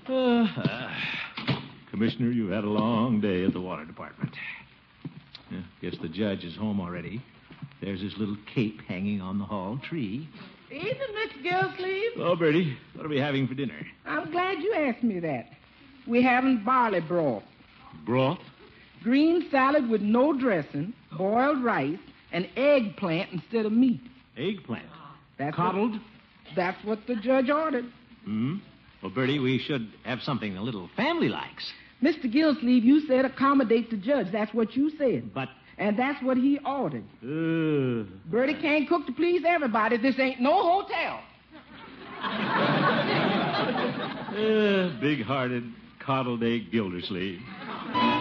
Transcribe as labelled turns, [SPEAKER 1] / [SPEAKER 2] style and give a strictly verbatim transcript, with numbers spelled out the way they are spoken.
[SPEAKER 1] Uh, uh, Commissioner, you had a long day at the water department. Yeah, guess the judge is home already. There's his little cape hanging on the hall tree.
[SPEAKER 2] Evening, Mister Gillsleeve.
[SPEAKER 1] Oh, Bertie, what are we having for dinner?
[SPEAKER 2] I'm glad you asked me that. We're having barley broth.
[SPEAKER 1] Broth?
[SPEAKER 2] Green salad with no dressing, boiled rice, and eggplant instead of meat.
[SPEAKER 1] Eggplant?
[SPEAKER 2] That's
[SPEAKER 1] Coddled?
[SPEAKER 2] What, that's what the judge ordered.
[SPEAKER 1] Hmm? Well, Bertie, we should have something a little family likes.
[SPEAKER 2] Mister Gillsleeve, you said accommodate the judge. That's what you said.
[SPEAKER 1] But...
[SPEAKER 2] And that's what he ordered.
[SPEAKER 1] Uh...
[SPEAKER 2] Bertie can't cook to please everybody. This ain't no hotel.
[SPEAKER 1] uh, big-hearted, coddled egg Gildersleeve.